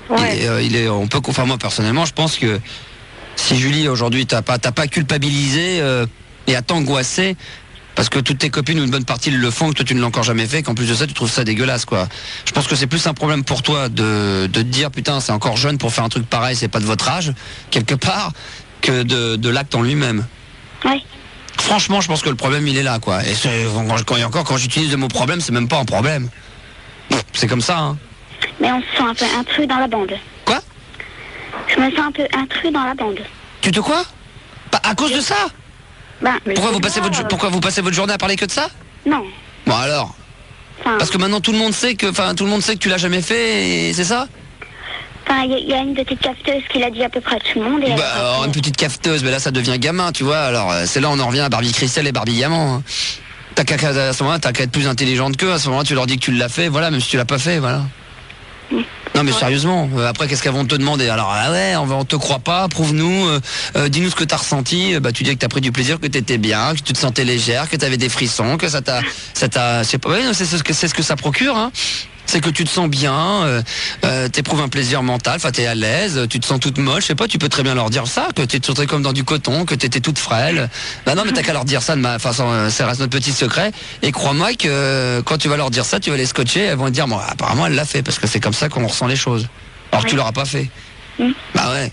Ouais. Enfin moi personnellement, je pense que si Julie aujourd'hui t'as pas culpabilisé et à t'angoisser parce que toutes tes copines ou une bonne partie le font, que toi tu ne l'as encore jamais fait, qu'en plus de ça tu trouves ça dégueulasse quoi. Je pense que c'est plus un problème pour toi de te dire putain c'est encore jeune pour faire un truc pareil, c'est pas de votre âge quelque part, que de l'acte en lui-même. Oui. Franchement, je pense que le problème il est là quoi. Et quand j'utilise le mot problème, c'est même pas un problème. C'est comme ça hein. Mais on se sent un peu intrus dans la bande. Quoi? Je me sens un peu intrus dans la bande. Tu te quoi? À cause de ça? Pourquoi vous passez votre journée à parler que de ça? Non. Bon alors. Parce que maintenant tout le monde sait que tu l'as jamais fait et c'est ça? Enfin, il y a une petite cafeteuse qui l'a dit à peu près à tout le monde. Et une petite cafeteuse, mais là ça devient gamin, tu vois. Alors c'est là on en revient à Barbie Christelle et Barbie Diamant. Hein. À ce moment-là, t'as qu'à être plus intelligente qu'eux. À ce moment-là, tu leur dis que tu l'as fait, voilà, même si tu l'as pas fait, voilà. Non mais sérieusement, après qu'est-ce qu'elles vont te demander? Alors on te croit pas, prouve-nous, dis-nous ce que t'as ressenti. Tu dis que t'as pris du plaisir, que t'étais bien, que tu te sentais légère, que t'avais des frissons, que ça t'a, je sais pas, c'est ce que ça procure, hein. C'est que tu te sens bien, t'éprouves un plaisir mental, enfin t'es à l'aise, tu te sens toute moche, je sais pas, tu peux très bien leur dire ça, que t'es tout comme dans du coton, que t'étais toute frêle. Non mais t'as qu'à leur dire ça de ma façon, ça reste notre petit secret. Et crois-moi que quand tu vas leur dire ça, tu vas les scotcher, elles vont te dire bon apparemment elle l'a fait parce que c'est comme ça qu'on ressent les choses. Alors que tu l'auras pas fait. Bah ouais.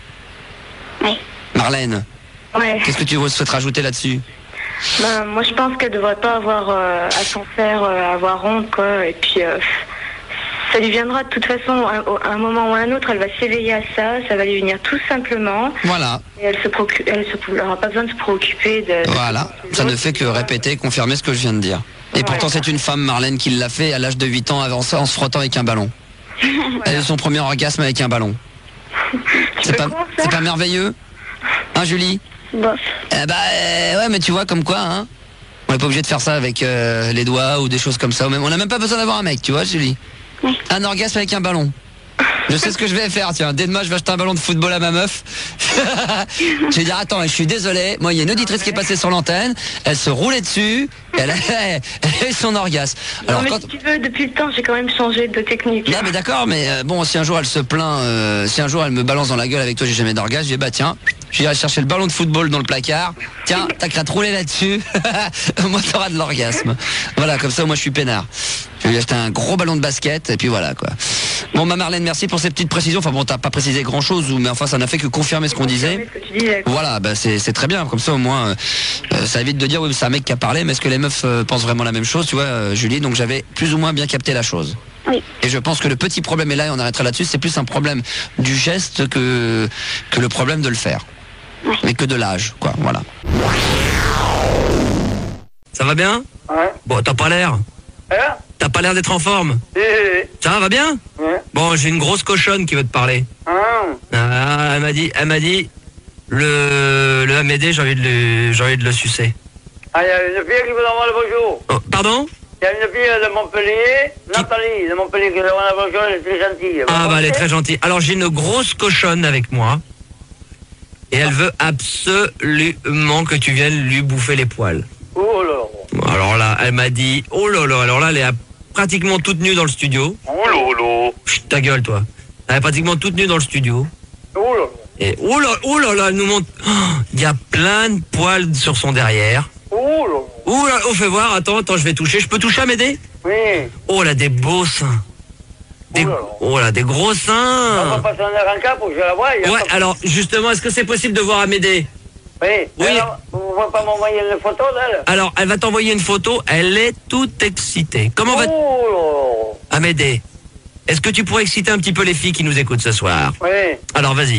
Ouais. Marlène. Ouais. Qu'est-ce que tu souhaites rajouter là-dessus? Moi je pense qu'elle devrait pas avoir à s'en faire, avoir honte quoi. Et puis ça lui viendra de toute façon à un moment ou à un autre. Elle va s'éveiller à ça, ça va lui venir tout simplement. Voilà. Et elle n'aura pas besoin de se préoccuper de. Voilà. Ça ne fait que répéter, confirmer ce que je viens de dire. Et pourtant c'est une femme, Marlène, qui l'a fait à l'âge de 8 ans en se frottant avec un ballon. Elle a eu son premier orgasme avec un ballon. C'est pas merveilleux? Hein Julie? Bof. Ouais mais tu vois comme quoi hein. On n'est pas obligé de faire ça avec les doigts ou des choses comme ça. On n'a même pas besoin d'avoir un mec, tu vois Julie. Oui. Un orgasme avec un ballon. Je sais ce que je vais faire, tiens, dès demain je vais acheter un ballon de football à ma meuf. Je vais dire attends, je suis désolé, moi il y a une auditrice qui est passée sur l'antenne, elle se roulait dessus, elle a eu son orgasme. Alors, non mais si tu veux, depuis le temps j'ai quand même changé de technique. Non mais d'accord, mais bon si un jour elle se plaint, si un jour elle me balance dans la gueule avec toi j'ai jamais d'orgasme, je dis tiens, j'irai chercher le ballon de football dans le placard, tiens, t'as qu'à te rouler là-dessus, moi t'auras de l'orgasme. Voilà, comme ça moi je suis peinard. Je vais lui acheter un gros ballon de basket et puis voilà quoi. Bon Marlène, merci pour ces petites précisions. Enfin bon, t'as pas précisé grand chose, mais enfin ça n'a fait que confirmer ce qu'on disait. Voilà, c'est très bien. Comme ça au moins, ça évite de dire oui c'est un mec qui a parlé, mais est-ce que les meufs pensent vraiment la même chose, tu vois, Julie? Donc j'avais plus ou moins bien capté la chose. Oui. Et je pense que le petit problème est là et on arrêtera là-dessus. C'est plus un problème du geste que le problème de le faire, mais que de l'âge, quoi. Voilà. Ça va bien? Ouais. Bon, t'as pas l'air. T'as pas l'air d'être en forme. Ça va bien? Ouais. Bon, j'ai une grosse cochonne qui veut te parler. Elle m'a dit, le Amédée, j'ai envie de le sucer. Ah, il y a une fille qui vous envoie le bonjour. Oh, pardon? Il y a une fille de Montpellier, Nathalie de Montpellier, qui vous envoie le bonjour, elle est très gentille. Elle est très gentille. Alors, j'ai une grosse cochonne avec moi. Et elle veut absolument que tu viennes lui bouffer les poils. Oh là. Alors là, elle m'a dit, oh là là, alors là, elle est pratiquement toute nue dans le studio. Oh là là. Chut, ta gueule, toi. Elle est pratiquement toute nue dans le studio. Oh là. Et oh là là, elle nous montre, il y a plein de poils sur son derrière. Oh là. Oh là, fais voir, attends, je vais toucher. Je peux toucher Amédée? Oui. Oh là, des beaux seins. Oh là, des gros seins. On va passer un rencard pour que je la voie. Ouais, alors, justement, est-ce que c'est possible de voir Amédée? Oui. Oui. Alors, vous ne pouvez pas m'envoyer une photo d'elle? Alors, elle va t'envoyer une photo, elle est toute excitée. Comment va... Oh là. Amédée, est-ce que tu pourrais exciter un petit peu les filles qui nous écoutent ce soir? Oui. Alors, vas-y.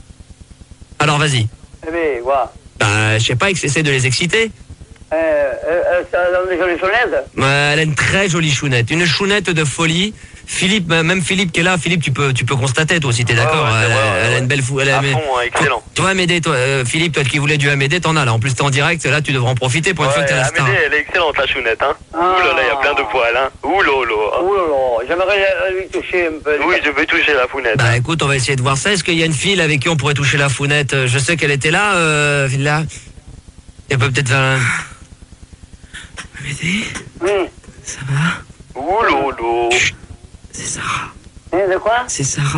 Eh bien, quoi? Je sais pas, essaie de les exciter. Ça donne des jolies sonnettes? Elle a une très jolie chounette, une chounette de folie. Philippe, même Philippe qui est là, Philippe, tu peux constater, toi aussi, t'es d'accord? Elle a une belle fou. Excellent. Toi, Amédée, Philippe, toi qui voulais du Amédée, t'en as là. En plus, t'es en direct, là, tu devrais en profiter pour une fois que t'es la star. Amédée, elle est excellente, la chounette, hein. Ouh là là, il y a plein de poils, hein. Ouh là là. Ouh là là, j'aimerais lui toucher un peu. Oui, je veux toucher la founette. Bah écoute, on va essayer de voir ça. Est-ce qu'il y a une fille avec qui on pourrait toucher la founette? Je sais qu'elle était là, Villa. Elle peut peut-être faire un... Amédée, ça va? Ouh là là. C'est Sarah. De quoi? C'est Sarah.